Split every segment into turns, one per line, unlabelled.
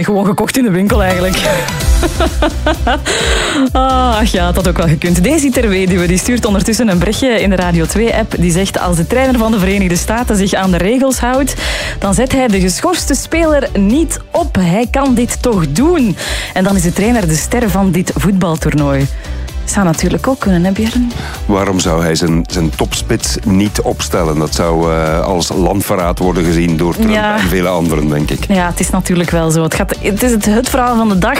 Gewoon gekocht in de winkel eigenlijk. Ach ja, dat had ook wel gekund. Daisy Terweduwe die stuurt ondertussen een berichtje in de Radio 2-app. Die zegt, als de trainer van de Verenigde Staten zich aan de regels houdt, dan zet hij de geschorste speler niet op. Hij kan dit toch doen. En dan is de trainer de ster van dit voetbaltoernooi. Zou natuurlijk ook kunnen, hè Björn?
Waarom zou hij zijn topspits niet opstellen? Dat zou als landverraad worden gezien door Trump en vele anderen, denk ik.
Ja, het is natuurlijk wel zo. Het is het verhaal van de dag.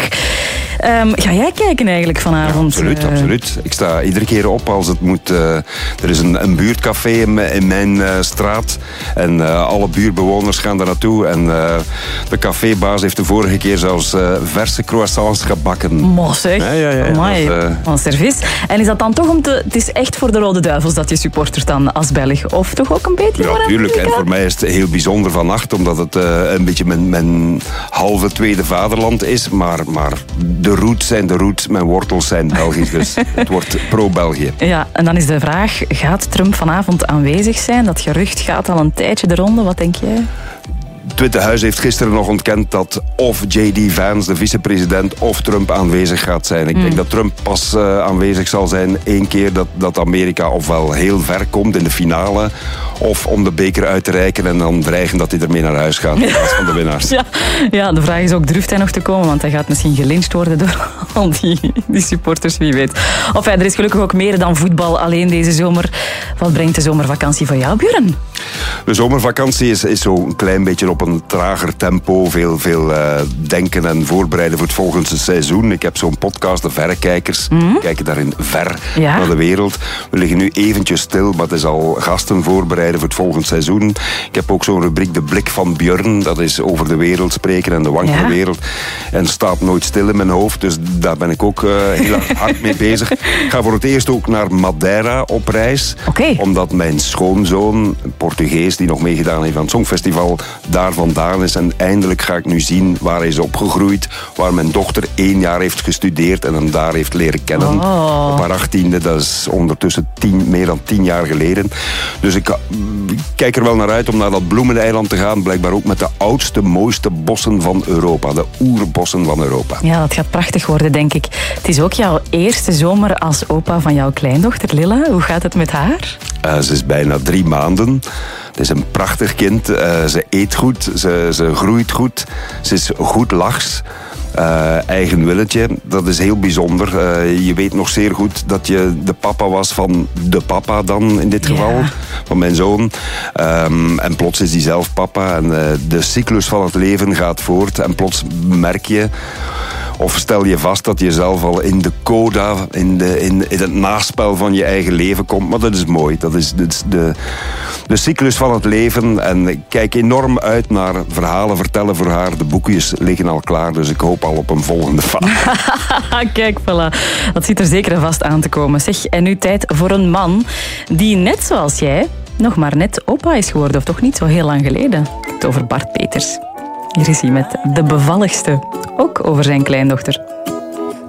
Ga jij kijken eigenlijk vanavond?
Ja, absoluut. Ik sta iedere keer op als het moet. Er is een buurtcafé in mijn straat. En alle buurtbewoners gaan daar naartoe. En de cafébaas heeft de vorige keer zelfs verse croissants gebakken.
Mos, zeg.
Ja.
Amai, een service. En is dat dan toch het is echt voor de Rode Duivels dat je supportert dan als Belg? Of toch ook een beetje?
Ja, tuurlijk. En voor mij is het heel bijzonder vannacht, omdat het een beetje mijn halve tweede vaderland is. Maar de roots zijn de roots, mijn wortels zijn Belgisch. Dus het wordt pro-België.
Ja, en dan is de vraag, gaat Trump vanavond aanwezig zijn? Dat gerucht gaat al een tijdje de ronde. Wat denk jij?
Het Witte Huis heeft gisteren nog ontkend dat of J.D. Vance, de vicepresident, of Trump aanwezig gaat zijn. Ik denk dat Trump pas aanwezig zal zijn één keer dat Amerika ofwel heel ver komt in de finale, of om de beker uit te reiken en dan dreigen dat hij ermee naar huis gaat in plaats van de winnaars.
Ja, de vraag is ook, durft hij nog te komen? Want hij gaat misschien gelyncht worden door al die supporters, wie weet. Enfin, er is gelukkig ook meer dan voetbal alleen deze zomer. Wat brengt de zomervakantie voor jou, Björn?
De zomervakantie is zo een klein beetje op een trager tempo. Veel denken en voorbereiden voor het volgende seizoen. Ik heb zo'n podcast, De Verrekijkers. We kijken daarin ver naar de wereld. We liggen nu eventjes stil, maar het is al gasten voorbereiden voor het volgende seizoen. Ik heb ook zo'n rubriek, De Blik van Björn. Dat is over de wereld spreken en de wankele wereld. En staat nooit stil in mijn hoofd. Dus daar ben ik ook heel hard mee bezig. Ik ga voor het eerst ook naar Madeira op reis. Omdat mijn schoonzoon, een Portugees die nog meegedaan heeft aan het Songfestival, daar vandaan is. En eindelijk ga ik nu zien waar hij is opgegroeid. Waar mijn dochter 1 jaar heeft gestudeerd en hem daar heeft leren kennen. Op haar 18e. Dat is ondertussen meer dan 10 jaar geleden. Dus ik kijk er wel naar uit om naar dat bloemeneiland te gaan. Blijkbaar ook met de oudste, mooiste bossen van Europa. De oerbossen van Europa. Ja,
dat gaat prachtig worden, denk ik. Het is ook jouw eerste zomer als opa van jouw kleindochter Lilla. Hoe gaat het met haar?
Ze is bijna 3 maanden. Het is een prachtig kind. Ze eet goed. Ze groeit goed. Ze is goed lachs. Eigen willetje. Dat is heel bijzonder. Je weet nog zeer goed dat je de papa was van de papa dan in dit geval. Van mijn zoon. En plots is hij zelf papa. En de cyclus van het leven gaat voort. En plots merk je, of stel je vast dat je zelf al in de coda, in het naspel van je eigen leven komt. Maar dat is mooi. Dat is de cyclus van het leven. En ik kijk enorm uit naar verhalen vertellen voor haar. De boekjes liggen al klaar, dus ik hoop al op een volgende fase.
Kijk, voilà. Dat zit er zeker en vast aan te komen. Zeg, en nu tijd voor een man die net zoals jij nog maar net opa is geworden. Of toch niet zo heel lang geleden. Ik heb het over Bart Peters. Hier is hij met De Bevalligste. Ook over zijn kleindochter.